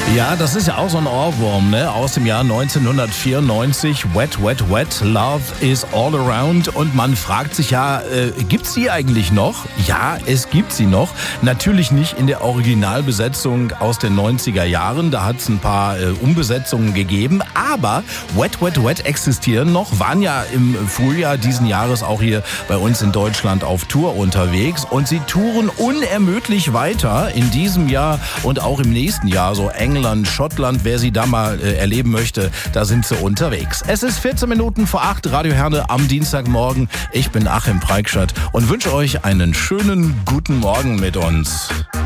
Ja, das ist ja auch so ein Ohrwurm, ne? Aus dem Jahr 1994. Wet, wet, wet, love is all around. Und man fragt sich ja, gibt's die eigentlich noch? Ja, es gibt sie noch. Natürlich nicht in der Originalbesetzung aus den 90er Jahren. Da hat's ein paar Umbesetzungen gegeben. Aber Wet, wet, wet existieren noch. Waren ja im Frühjahr diesen Jahres auch hier bei uns in Deutschland auf Tour unterwegs. Und sie touren unermüdlich weiter in diesem Jahr und auch im nächsten Jahr. So England, Schottland, wer sie da mal erleben möchte, da sind sie unterwegs. Es ist 14 Minuten vor 8, Radio Herne am Dienstagmorgen. Ich bin Achim Preikschat und wünsche euch einen schönen guten Morgen mit uns.